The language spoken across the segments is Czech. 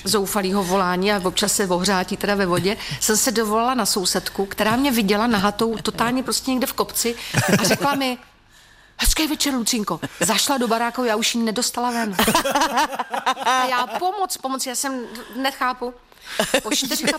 zoufalýho volání a občas se ohřátí teda ve vodě, jsem se dovolala na sousedku, která mě viděla nahatou totálně prostě někde v kopci a řekla mi: hezký večer, Lucínko. Zašla do baráku, já už ji nedostala ven. A já pomoc, já jsem nechápu. Po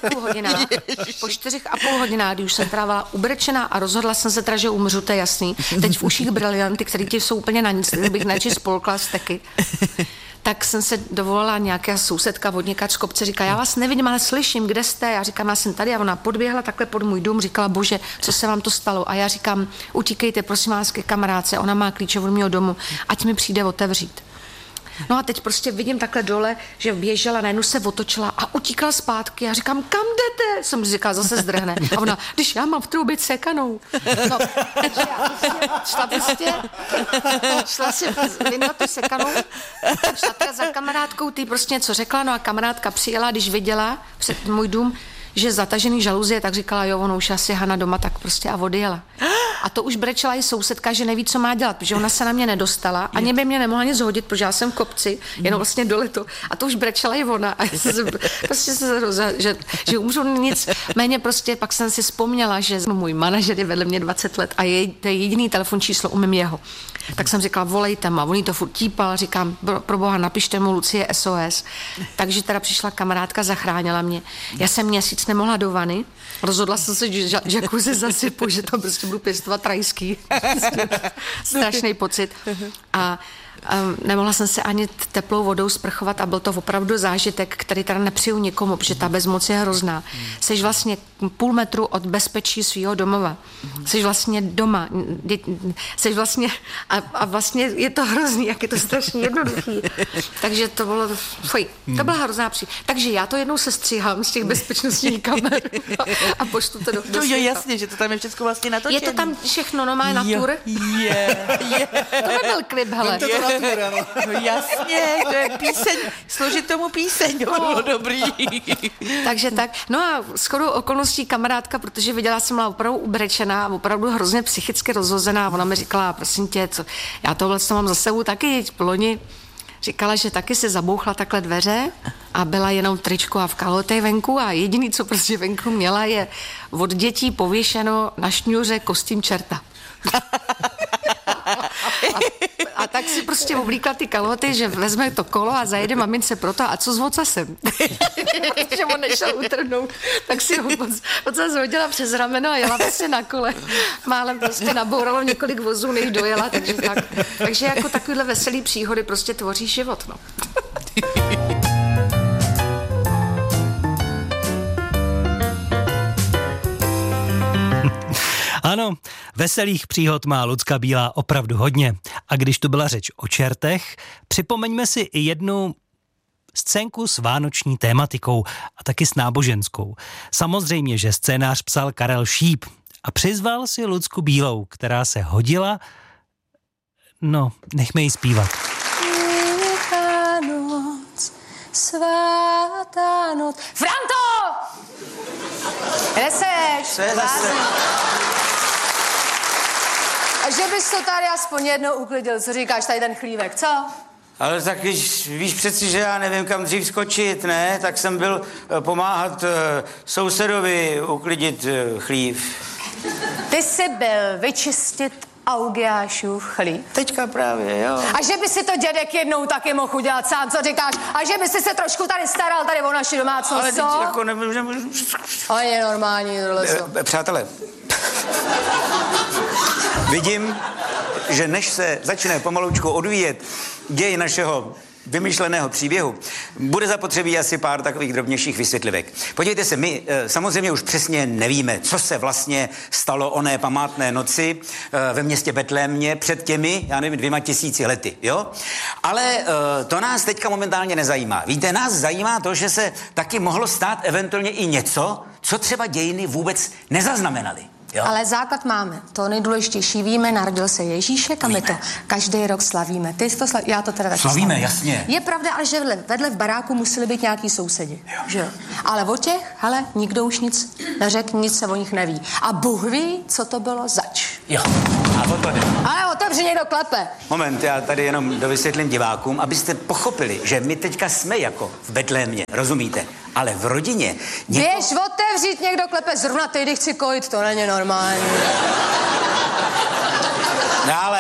4,5 hodinách, když už jsem trávila ubrečená a rozhodla jsem se teda, že umřu, to je jasný. Teď v uších brilianty, které ti jsou úplně na nic, bych radši spolkla steky. Tak jsem se dovolala, nějaká sousedka vodníka z kopce říká: já vás nevidím, ale slyším, kde jste? Já říkám: já jsem tady. A ona podběhla takhle pod můj dům, říkala: bože, co se vám to stalo? A já říkám: utíkejte, prosím vás, ke kamarádce, ona má klíče od mého domu, ať mi přijde otevřít. No a teď prostě vidím takhle dole, že běžela, najednou se otočila a utíkala zpátky. Já říkám: kam jdete? Jsem říkala, zase zdrhne. A ona: když já mám v troubě sekanou. No, takže já šla si vyndat tu sekanou, šla teda za kamarádkou, ty prostě něco řekla, no a kamarádka přijela, když viděla před můj dům, že zatažený žaluzie, tak říkala: jo, ono už asi Hana doma, tak prostě a odjela. A to už brečela i sousedka, že neví, co má dělat, protože ona se na mě nedostala, ani by mě nemohla nic hodit, protože já jsem v kopci, jenom vlastně dole to. A to už brečela i ona. A prostě se že umřu nic. Méně prostě pak jsem si vzpomněla, že můj manažer je vedle mě 20 let a to je jediný telefon číslo, umím jeho. Tak jsem říkala: volejte ma, on jí to furt típal, říkám: pro boha, napište mu Lucie SOS. Takže teda přišla kamarádka, zachránila mě. Já jsem měsíc nemohla do vany, rozhodla jsem se, že jacuzzi zasypu, že tam prostě budu pěstovat rajský. Strašný pocit. A nemohla jsem se ani teplou vodou sprchovat a byl to opravdu zážitek, který teda nepřeju nikomu, protože ta bezmoc je hrozná. Seš vlastně půl metru od bezpečí svýho domova. Seš vlastně doma. Seš vlastně a vlastně je to hrozný, jak je to strašně jednoduchý. Takže to bylo, to byla hrozná Takže já to jednou sestříhám z těch bezpečnostních kamer a pošlu to do světa. Jo, jasně, že to tam je všechno vlastně natočený. Je to tam všechno, no má natur. To nebyl klip, hele. No jasně, to je píseň, složit tomu píseň, to bylo dobrý. Takže tak, no a shodou okolností kamarádka, protože viděla, jsem byla opravdu ubrečená a opravdu hrozně psychicky rozhozená, ona mi říkala: prosím tě, já tohle mám za sebou taky, loni říkala, že taky se zabouchla takhle dveře a byla jenom tričko a v kalhotech venku a jediný, co prostě venku měla, je od dětí pověšeno na šňůře kostým čerta. A tak si prostě oblíkla ty kalhoty, že vezme to kolo a zajede mamince proto. A co s ocasem? Protože on nešel utrhnout, tak si ocas hodila přes rameno a jela vlastně na kole. Málem prostě nabouralo několik vozů, než dojela, takže tak. Takže jako takovýhle veselý příhody prostě tvoří život, no. Ano, veselých příhod má Lucka Bílá opravdu hodně. A když tu byla řeč o čertech, připomeňme si i jednu scénku s vánoční tématikou a taky s náboženskou. Samozřejmě, že scénář psal Karel Šíp a přizval si Lucku Bílou, která se hodila. No, nechme ji zpívat. Svatá noc, svatá noc. Franto! Kde seš? A že bys to tady aspoň jednou uklidil, co říkáš, tady ten chlívek, co? Ale tak víš přeci, že já nevím, kam dřív skočit, ne? Tak jsem byl pomáhat sousedovi uklidit chlív. Ty jsi byl vyčistit Augiášův chlív? Teďka právě, jo. A že by si to dědek jednou taky mohl udělat sám, co říkáš? A že by si se trošku tady staral tady o naši domácnost, ale co? Ale jako nemůžu. Ale je normální tohle, co? Přátelé, vidím, že než se začne pomaloučku odvíjet děj našeho vymyšleného příběhu, bude zapotřebí asi pár takových drobnějších vysvětlivek. Podívejte se, my samozřejmě už přesně nevíme, co se vlastně stalo oné památné noci ve městě Betlémě před těmi, já nevím, 2000 lety, jo? Ale to nás teďka momentálně nezajímá. Víte, nás zajímá to, že se taky mohlo stát eventuálně i něco, co třeba dějiny vůbec nezaznamenaly. Jo. Ale základ máme. To nejdůležitější víme, narodil se Ježíšek a my to každý rok slavíme. Ty to já to teda taky slavíme, jasně. Je pravda, ale že vedle v baráku museli být nějaký sousedi. Jo. Že jo. Ale o těch, hele, nikdo už nic neřekl, nic se o nich neví. A Bůh ví, co to bylo zač. Jo. A Ale otevři, někdo klepe. Moment, já tady jenom dovysvětlím divákům, abyste pochopili, že my teďka jsme jako v Betlémě, rozumíte? Ale v rodině... Běž otevřít, někdo klepe, zrovna teď chci kojit, to není normální. No ale